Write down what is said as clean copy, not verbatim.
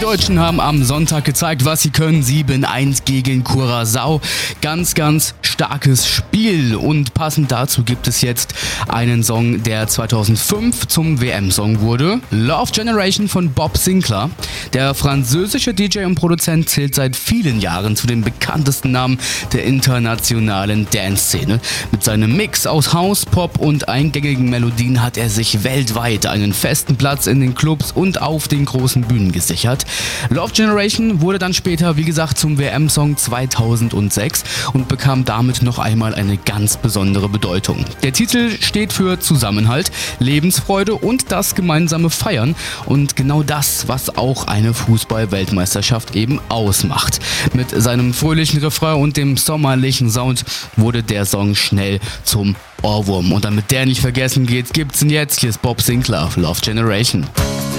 Deutschen haben am Sonntag gezeigt, was sie können. 7-1 gegen Curaçao. Ganz, ganz starkes Spiel. Und passend dazu gibt es jetzt einen Song, der 2005 zum WM-Song wurde. Love Generation von Bob Sinclar. Der französische DJ und Produzent zählt seit vielen Jahren zu den bekanntesten Namen der internationalen Dance-Szene. Mit seinem Mix aus House, Pop und eingängigen Melodien hat er sich weltweit einen festen Platz in den Clubs und auf den großen Bühnen gesichert. Love Generation wurde dann später, wie gesagt, zum WM-Song 2006 und bekam damit noch einmal eine ganz besondere Bedeutung. Der Titel steht für Zusammenhalt, Lebensfreude und das gemeinsame Feiern und genau das, was auch eine Fußball-Weltmeisterschaft eben ausmacht. Mit seinem fröhlichen Refrain und dem sommerlichen Sound wurde der Song schnell zum Ohrwurm. Und damit der nicht vergessen geht, gibt's ihn jetzt. Hier ist Bob Sinclar, Love Generation.